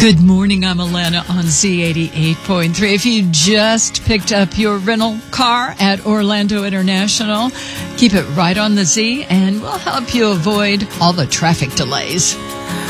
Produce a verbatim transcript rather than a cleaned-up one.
Good morning, I'm Alana on Z eighty-eight point three. If you just picked up your rental car at Orlando International, keep it right on the Z and we'll help you avoid all the traffic delays.